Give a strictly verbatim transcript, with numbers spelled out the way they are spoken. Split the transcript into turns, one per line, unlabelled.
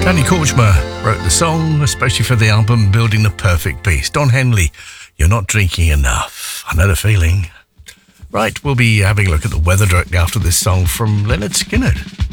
Danny Korchmer wrote the song, especially for the album Building the Perfect Peace. Don Henley, You're Not Drinking Enough. I know the feeling. Right, we'll be having a look at the weather directly after this song from Leonard Skinner.